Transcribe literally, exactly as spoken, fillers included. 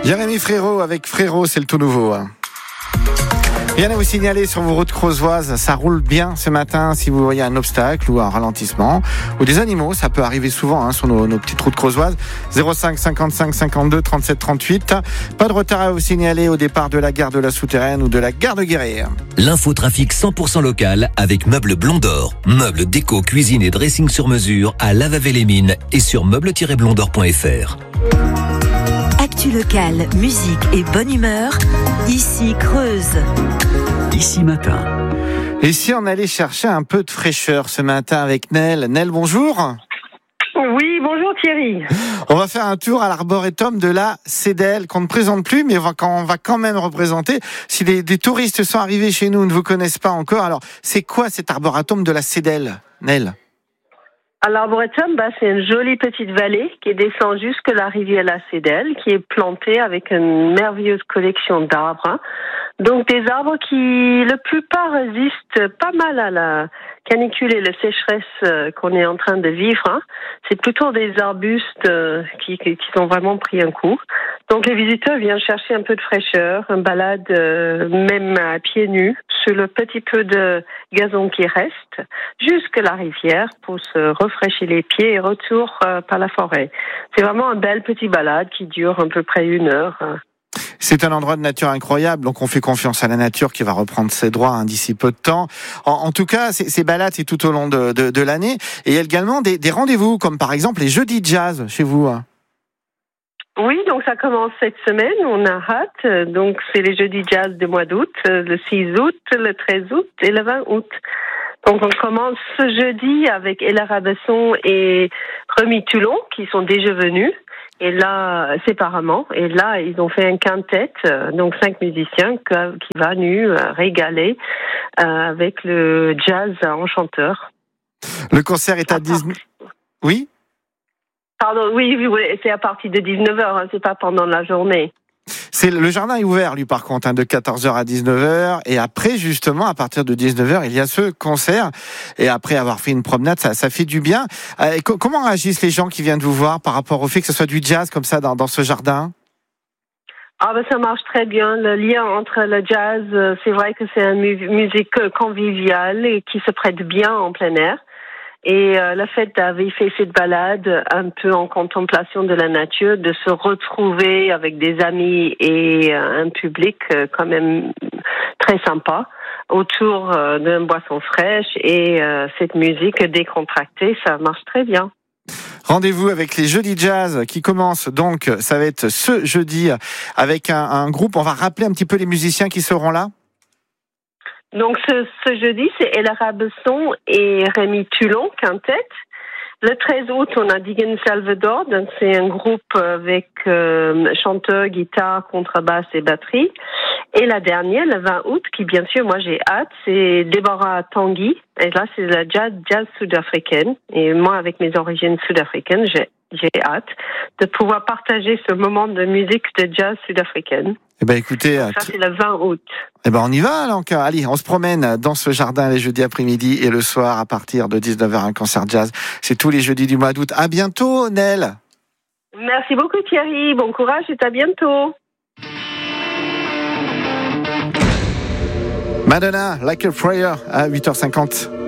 Jérémy Frérot avec Frérot, c'est le tout nouveau. Rien à vous signaler sur vos routes creusoises, ça roule bien ce matin si vous voyez un obstacle ou un ralentissement ou des animaux, ça peut arriver souvent hein, sur nos, nos petites routes creusoises. zéro cinq cinquante-cinq cinquante-deux trente-sept trente-huit. Pas de retard à vous signaler au départ de la gare de la Souterraine ou de la gare de Guéret. L'infotrafic cent pour cent local avec Meubles Blondor. Meubles, déco, cuisine et dressing sur mesure à Lavavel-les-Mines et sur meubles tiret blondor point f r. Actu locale, musique et bonne humeur, ici Creuse. Ici matin. Et si on allait chercher un peu de fraîcheur ce matin avec Nel. Nel, bonjour. Oui, bonjour Thierry. On va faire un tour à l'arboretum de la Cédelle, qu'on ne présente plus, mais on va, on va quand même représenter. Si des, des touristes sont arrivés chez nous et ne vous connaissent pas encore, alors c'est quoi cet arboretum de la Cédelle, Nel ? Alors, l'arboretum, bah, c'est une jolie petite vallée qui descend jusque la rivière La Cédelle, qui est plantée avec une merveilleuse collection d'arbres. Hein. Donc, des arbres qui, la plupart, résistent pas mal à la canicule et la sécheresse euh, qu'on est en train de vivre. Hein. C'est plutôt des arbustes euh, qui, qui, qui ont vraiment pris un coup. Donc, les visiteurs viennent chercher un peu de fraîcheur, une balade euh, même à pieds nus sur le petit peu de gazon qui reste jusqu'à la rivière pour se rafraîchir les pieds et retour euh, par la forêt. C'est vraiment une belle petite balade qui dure à peu près une heure. C'est un endroit de nature incroyable, donc on fait confiance à la nature qui va reprendre ses droits hein, d'ici peu de temps. En, en tout cas, ces, ces balades, c'est tout au long de, de, de l'année. Et il y a également des, des rendez-vous, comme par exemple les jeudis jazz chez vous. Hein. Oui, donc ça commence cette semaine, on a hâte. Donc c'est les jeudis jazz du mois d'août, le six août, le treize août et le vingt août. Donc on commence ce jeudi avec Ella Rabasson et Remy Toulon qui sont déjà venus. Et là, séparément. Et là, ils ont fait un quintet, donc cinq musiciens qui va nous régaler avec le jazz enchanteur. Le concert est à dix-neuf heures. Oui? Pardon, oui, oui, c'est à partir de dix-neuf heures, hein, c'est pas pendant la journée. C'est, le jardin est ouvert, lui, par contre, hein, de quatorze heures à dix-neuf heures. Et après, justement, à partir de dix-neuf heures, il y a ce concert. Et après avoir fait une promenade, ça, ça fait du bien. Euh, et co- comment réagissent les gens qui viennent vous voir par rapport au fait que ce soit du jazz comme ça dans, dans ce jardin? Ah ben ça marche très bien. Le lien entre le jazz, c'est vrai que c'est une mu- musique conviviale et qui se prête bien en plein air. Et euh, le fait d'avoir fait cette balade un peu en contemplation de la nature, de se retrouver avec des amis et euh, un public euh, quand même très sympa autour euh, d'une boisson fraîche et euh, cette musique décontractée, ça marche très bien. Rendez-vous avec les jeudis jazz qui commencent donc, ça va être ce jeudi avec un, un groupe. On va rappeler un petit peu les musiciens qui seront là. Donc ce, ce jeudi, c'est Ella Rabasson et Remy Toulon, quintet. Le treize août, on a Digan Salvador, donc c'est un groupe avec euh, chanteur, guitare, contrebasse et batterie. Et la dernière, le vingt août, qui bien sûr, moi j'ai hâte, c'est Deborah Tanguy. Et là, c'est la jazz, jazz sud-africaine. Et moi, avec mes origines sud-africaines, j'ai, j'ai hâte de pouvoir partager ce moment de musique de jazz sud-africaine. Eh ben écoutez, ça c'est le vingt août. Eh ben on y va donc. Allez, on se promène dans ce jardin les jeudis après-midi et le soir à partir de dix-neuf heures un concert jazz. C'est tous les jeudis du mois d'août. À bientôt, Nel. Merci beaucoup Thierry. Bon courage et à bientôt. Madonna, Like a Prayer à huit heures cinquante.